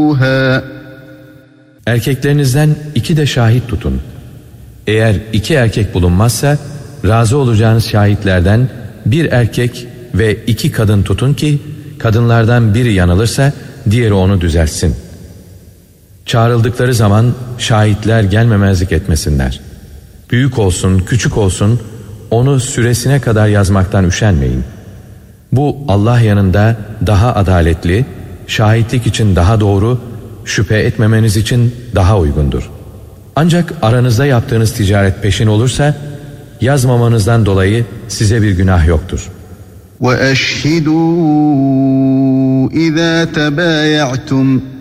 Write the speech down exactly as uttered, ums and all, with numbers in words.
Erkeklerinizden iki de şahit tutun. Eğer iki erkek bulunmazsa, razı olacağınız şahitlerden bir erkek ve iki kadın tutun ki, kadınlardan biri yanılırsa, diğeri onu düzeltsin. Çağrıldıkları zaman şahitler gelmemezlik etmesinler. Büyük olsun, küçük olsun, onu süresine kadar yazmaktan üşenmeyin. Bu Allah yanında daha adaletli, şahitlik için daha doğru, şüphe etmemeniz için daha uygundur. Ancak aranızda yaptığınız ticaret peşin olursa, yazmamanızdan dolayı size bir günah yoktur. وَأَشْهِدُوا إِذَا تَبَايَعْتُمْ